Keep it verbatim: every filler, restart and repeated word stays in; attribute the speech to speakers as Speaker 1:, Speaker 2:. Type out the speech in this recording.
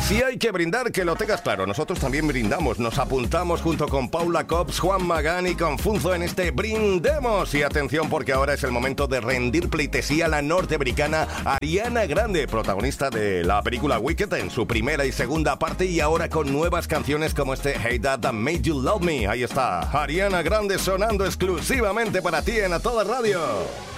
Speaker 1: Si hay que brindar, que lo tengas claro. Nosotros también brindamos. Nos apuntamos junto con Paula Cops, Juan Magán y Confunzo en este Brindemos. Y atención, porque ahora es el momento de rendir pleitesía a la norteamericana Ariana Grande, protagonista de la película Wicked en su primera y segunda parte, y ahora con nuevas canciones como este Hey That That Made You Love Me. Ahí está, Ariana Grande sonando exclusivamente para ti en A Toda Radio.